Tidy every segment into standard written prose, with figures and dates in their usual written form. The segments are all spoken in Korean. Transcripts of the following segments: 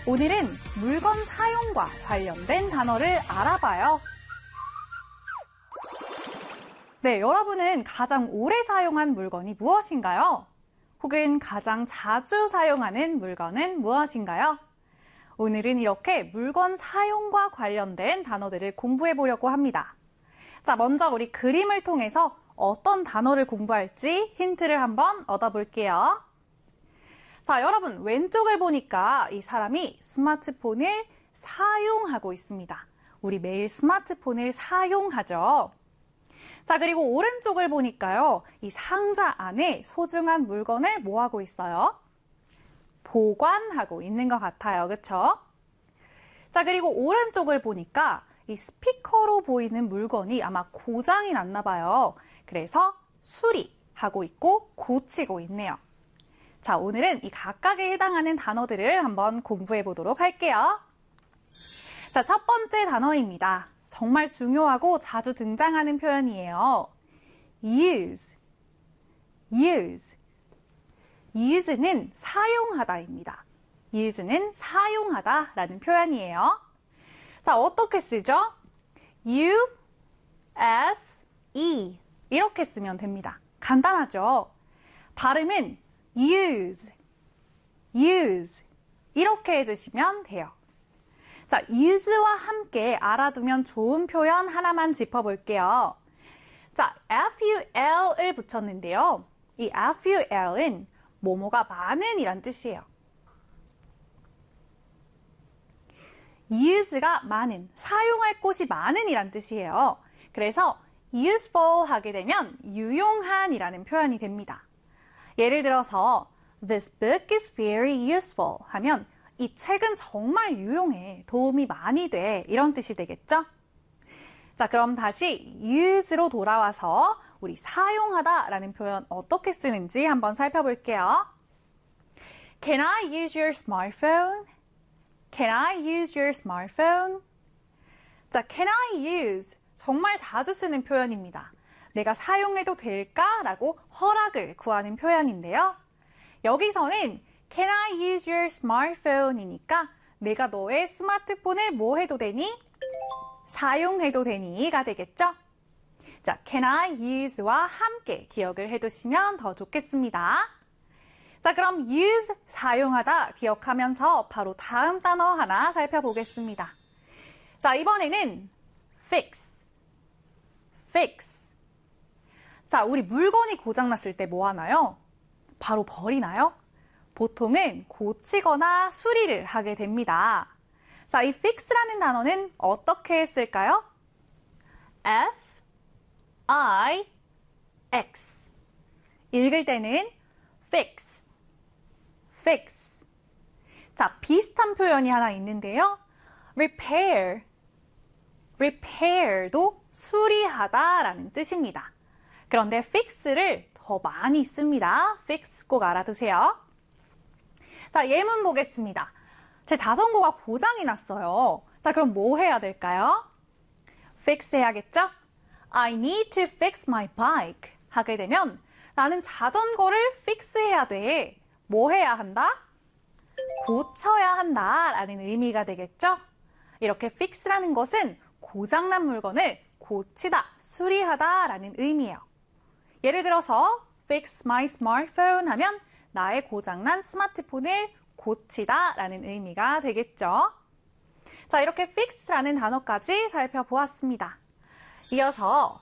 오늘은 물건 사용과 관련된 단어를 알아봐요. 네, 여러분은 가장 오래 사용한 물건이 무엇인가요? 혹은 가장 자주 사용하는 물건은 무엇인가요? 오늘은 이렇게 물건 사용과 관련된 단어들을 공부해 보려고 합니다. 자, 먼저 우리 그림을 통해서 어떤 단어를 공부할지 힌트를 한번 얻어볼게요. 자, 여러분 왼쪽을 보니까 이 사람이 스마트폰을 사용하고 있습니다. 우리 매일 스마트폰을 사용하죠. 자, 그리고 오른쪽을 보니까요. 이 상자 안에 소중한 물건을 뭐 하고 있어요? 보관하고 있는 것 같아요. 그쵸? 자, 그리고 오른쪽을 보니까 이 스피커로 보이는 물건이 아마 고장이 났나 봐요. 그래서 수리하고 있고 고치고 있네요. 자, 오늘은 이 각각에 해당하는 단어들을 한번 공부해 보도록 할게요. 자, 첫 번째 단어입니다. 정말 중요하고 자주 등장하는 표현이에요. use. use는 사용하다입니다. use는 사용하다라는 표현이에요. 자, 어떻게 쓰죠? U, S, E 이렇게 쓰면 됩니다. 간단하죠? 발음은 use 이렇게 해주시면 돼요. 자, use와 함께 알아두면 좋은 표현 하나만 짚어볼게요. 자, ful을 붙였는데요. 이 ful은 뭐뭐가 많은 이란 뜻이에요. use가 많은, 사용할 곳이 많은 이란 뜻이에요. 그래서 useful 하게 되면 유용한 이라는 표현이 됩니다. 예를 들어서 This book is very useful 하면 이 책은 정말 유용해, 도움이 많이 돼 이런 뜻이 되겠죠? 자, 그럼 다시 use로 돌아와서 우리 사용하다 라는 표현 어떻게 쓰는지 한번 살펴볼게요. Can I use your smartphone? Can I use your smartphone? 자, can I use 정말 자주 쓰는 표현입니다. 내가 사용해도 될까? 라고 허락을 구하는 표현인데요. 여기서는 Can I use your smartphone? 이니까 내가 너의 스마트폰을 뭐 해도 되니? 사용해도 되니?가 되겠죠? 자, Can I use와 함께 기억을 해두시면 더 좋겠습니다. 자, 그럼 use, 사용하다 기억하면서 바로 다음 단어 하나 살펴보겠습니다. 자, 이번에는 fix. 자, 우리 물건이 고장났을 때 뭐 하나요? 바로 버리나요? 보통은 고치거나 수리를 하게 됩니다. 자, 이 fix라는 단어는 어떻게 쓸까요? F-I-X. 읽을 때는 fix. 자, 비슷한 표현이 하나 있는데요. repair도 수리하다라는 뜻입니다. 그런데 fix를 더 많이 씁니다. fix 꼭 알아두세요. 자, 예문 보겠습니다. 제 자전거가 고장이 났어요. 자, 그럼 뭐 해야 될까요? fix 해야겠죠? I need to fix my bike 하게 되면 나는 자전거를 fix 해야 돼. 뭐 해야 한다? 고쳐야 한다 라는 의미가 되겠죠? 이렇게 fix라는 것은 고장난 물건을 고치다, 수리하다 라는 의미예요. 예를 들어서 fix my smartphone 하면 나의 고장난 스마트폰을 고치다 라는 의미가 되겠죠. 자, 이렇게 fix라는 단어까지 살펴보았습니다. 이어서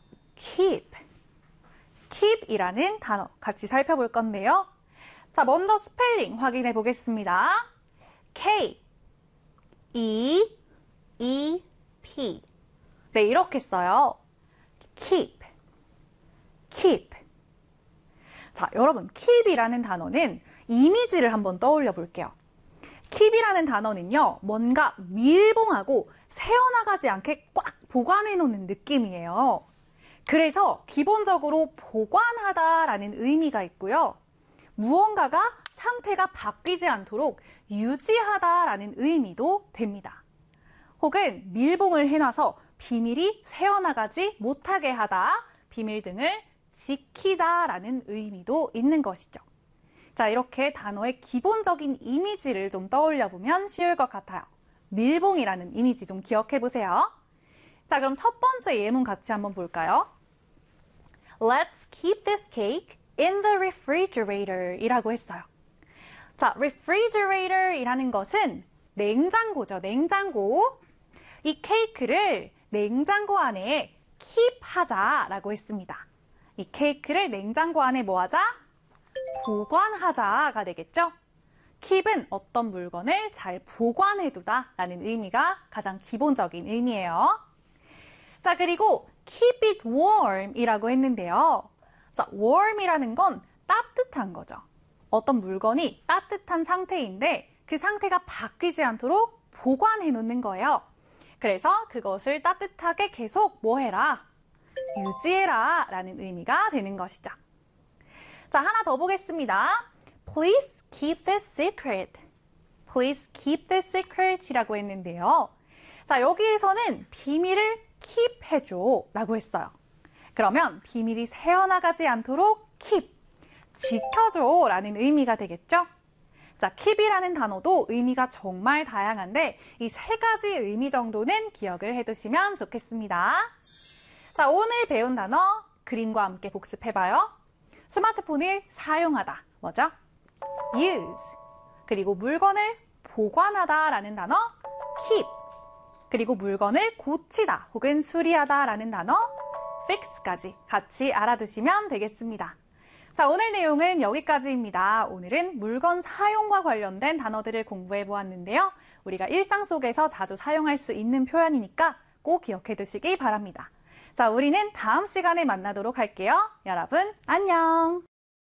keep이라는 단어 같이 살펴볼 건데요. 자, 먼저 스펠링 확인해 보겠습니다. K-E-E-P. 네, 이렇게 써요. keep. 자, 여러분, keep이라는 단어는 이미지를 한번 떠올려 볼게요. keep이라는 단어는요, 뭔가 밀봉하고 새어나가지 않게 꽉 보관해 놓는 느낌이에요. 그래서 기본적으로 보관하다라는 의미가 있고요. 무언가가 상태가 바뀌지 않도록 유지하다라는 의미도 됩니다. 혹은 밀봉을 해놔서 비밀이 새어나가지 못하게 하다, 비밀 등을 지키다라는 의미도 있는 것이죠. 자, 이렇게 단어의 기본적인 이미지를 좀 떠올려 보면 쉬울 것 같아요. 밀봉이라는 이미지 좀 기억해 보세요. 자, 그럼 첫 번째 예문 같이 한번 볼까요? Let's keep this cake in the refrigerator 이라고 했어요. 자, refrigerator 이라는 것은 냉장고죠. 냉장고. 이 케이크를 냉장고 안에 keep 하자라고 했습니다. 이 케이크를 냉장고 안에 뭐 하자? 보관하자가 되겠죠? keep은 어떤 물건을 잘 보관해두다 라는 의미가 가장 기본적인 의미예요. 자, 그리고 keep it warm 이라고 했는데요. 자, warm이라는 건 따뜻한 거죠. 어떤 물건이 따뜻한 상태인데 그 상태가 바뀌지 않도록 보관해 놓는 거예요. 그래서 그것을 따뜻하게 계속 뭐 해라? 유지해라 라는 의미가 되는 것이죠. 자, 하나 더 보겠습니다. Please keep this secret. Please keep this secret 이라고 했는데요. 자, 여기에서는 비밀을 keep 해줘 라고 했어요. 그러면 비밀이 새어나가지 않도록 keep, 지켜줘 라는 의미가 되겠죠? 자, keep이라는 단어도 의미가 정말 다양한데 이 세 가지 의미 정도는 기억을 해두시면 좋겠습니다. 자, 오늘 배운 단어 그림과 함께 복습해봐요. 스마트폰을 사용하다, 뭐죠? use. 그리고 물건을 보관하다 라는 단어 keep. 그리고 물건을 고치다 혹은 수리하다 라는 단어 fix까지 같이 알아두시면 되겠습니다. 자, 오늘 내용은 여기까지입니다. 오늘은 물건 사용과 관련된 단어들을 공부해 보았는데요. 우리가 일상 속에서 자주 사용할 수 있는 표현이니까 꼭 기억해 두시기 바랍니다. 자, 우리는 다음 시간에 만나도록 할게요. 여러분, 안녕!